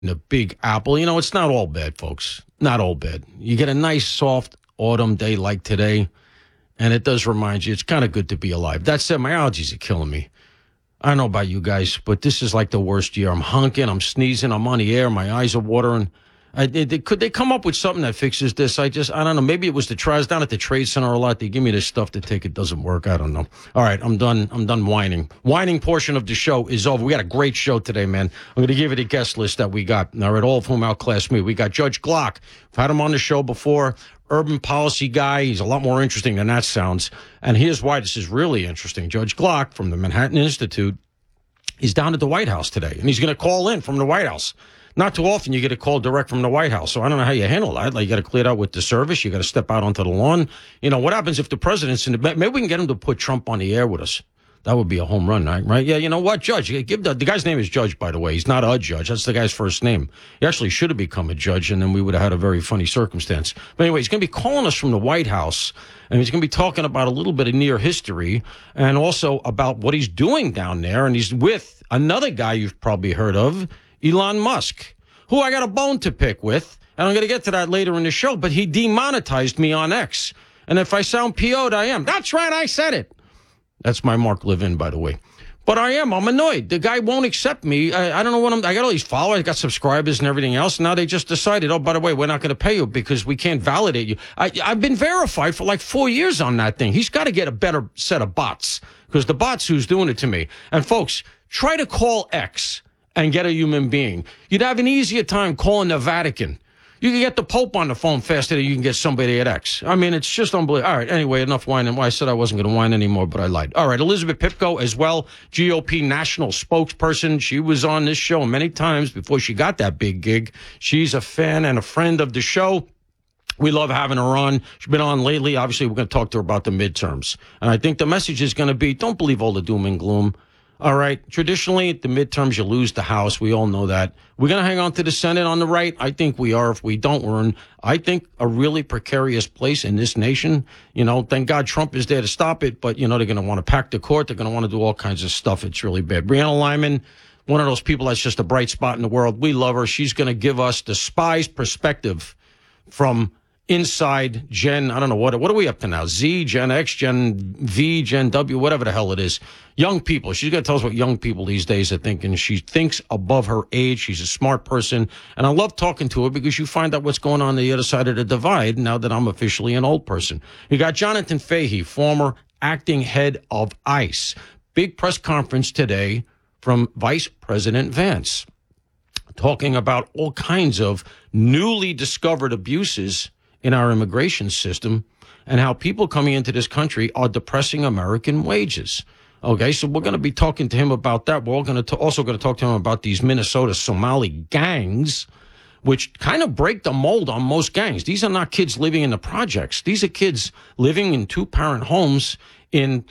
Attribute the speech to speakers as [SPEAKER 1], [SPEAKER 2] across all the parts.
[SPEAKER 1] the Big Apple. You know, it's not all bad, folks. Not all bad. You get a nice, soft autumn day like today, and it does remind you it's kind of good to be alive. That said, my allergies are killing me. I don't know about you guys, but this is like the worst year. I'm honking, I'm sneezing, I'm on the air, my eyes are watering. Could they come up with something that fixes this? I don't know. Maybe it was the tries down at the Trade Center a lot. They give me this stuff to take. It doesn't work. I don't know. All right, I'm done. I'm done whining. Whining portion of the show is over. We got a great show today, man. I'm going to give you the guest list that we got. All right, all of whom outclass me. We got Judge Glock. I've had him on the show before. Urban policy guy. He's a lot more interesting than that sounds. And here's why this is really interesting. Judge Glock from the Manhattan Institute is down at the White House today, and he's going to call in from the White House. Not too often you get a call direct from the White House, so I don't know how you handle that. Like, you got to clear it out with the service. You got to step out onto the lawn. You know, what happens if the president's in the bed? Maybe we can get him to put Trump on the air with us. That would be a home run, right? Yeah, you know what, Judge? Give the guy's name is Judge, by the way. He's not a judge. That's the guy's first name. He actually should have become a judge, and then we would have had a very funny circumstance. But anyway, he's going to be calling us from the White House, and he's going to be talking about a little bit of near history and also about what he's doing down there. And he's with another guy you've probably heard of, Elon Musk, who I got a bone to pick with, and I'm going to get to that later in the show, but he demonetized me on X. And if I sound PO'd, I am. That's right, I said it. That's my Mark Levin, by the way. But I'm annoyed. The guy won't accept me. I don't know what I got all these followers, I got subscribers and everything else. Now they just decided, oh, by the way, we're not going to pay you because we can't validate you. I've been verified for like 4 years on that thing. He's got to get a better set of bots because the bot's who's doing it to me. And folks, try to call X and get a human being. You'd have an easier time calling the Vatican. You can get the Pope on the phone faster than you can get somebody at X. I mean, it's just unbelievable. All right, anyway, enough whining. Well, I said I wasn't going to whine anymore, but I lied. All right, Elizabeth Pipko as well, GOP national spokesperson. She was on this show many times before she got that big gig. She's a fan and a friend of the show. We love having her on. She's been on lately. Obviously, we're going to talk to her about the midterms. And I think the message is going to be, don't believe all the doom and gloom. All right. Traditionally, at the midterms, you lose the House. We all know that. We're going to hang on to the Senate on the right. I think we are. If we don't, we're in, I think, a really precarious place in this nation. You know, thank God Trump is there to stop it. But, you know, they're going to want to pack the court. They're going to want to do all kinds of stuff. It's really bad. Brianna Lyman, one of those people that's just a bright spot in the world. We love her. She's going to give us the spy's perspective from inside Gen, I don't know, what are we up to now? Z, Gen X, Gen V, Gen W, whatever the hell it is. Young people. She's going to tell us what young people these days are thinking. She thinks above her age. She's a smart person. And I love talking to her because you find out what's going on the other side of the divide now that I'm officially an old person. You got Jonathan Fahey, former acting head of ICE. Big press conference today from Vice President Vance, talking about all kinds of newly discovered abuses in our immigration system and how people coming into this country are depressing American wages. Okay, so we're going to be talking to him about that. We're also going to talk to him about these Minnesota Somali gangs, which kind of break the mold on most gangs. These are not kids living in the projects. These are kids living in two-parent homes in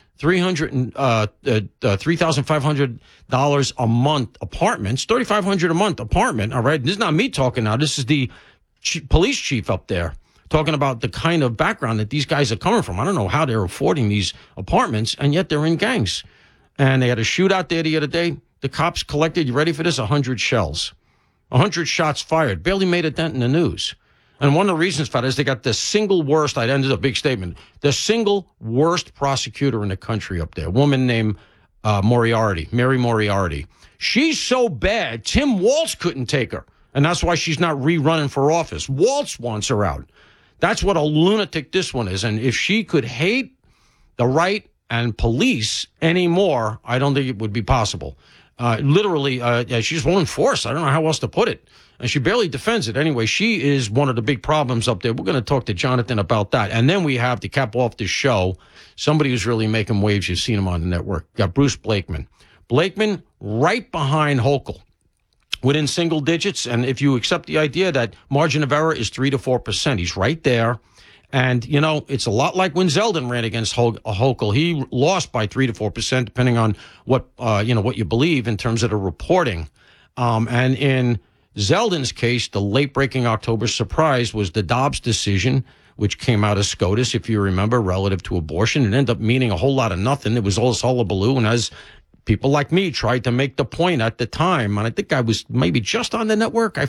[SPEAKER 1] $3,500 a month apartments, $3,500 a month apartment. All right, this is not me talking now. This is the police chief up there, talking about the kind of background that these guys are coming from. I don't know how they're affording these apartments, and yet they're in gangs. And they had a shootout there the other day. The cops collected, you ready for this, 100 shells. 100 shots fired. Barely made a dent in the news. And one of the reasons for that is they got the single worst, I ended a big statement, the single worst prosecutor in the country up there, a woman named Mary Moriarty. She's so bad, Tim Walz couldn't take her. And that's why she's not rerunning for office. Walz wants her out. That's what a lunatic this one is. And if she could hate the right and police anymore, I don't think it would be possible. She just won't enforce. I don't know how else to put it. And she barely defends it. Anyway, she is one of the big problems up there. We're going to talk to Jonathan about that. And then we have, to cap off this show, somebody who's really making waves. You've seen him on the network. Got Bruce Blakeman. Blakeman right behind Hochul, within single digits. And if you accept the idea that margin of error is 3 to 4%, he's right there. And, you know, it's a lot like when Zeldin ran against Hochul. He lost by 3 to 4%, depending on what you believe in terms of the reporting. And in Zeldin's case, the late-breaking October surprise was the Dobbs decision, which came out of SCOTUS, if you remember, relative to abortion. It ended up meaning a whole lot of nothing. It was all hullabaloo. And as people like me tried to make the point at the time, and I think I was maybe just on the network. I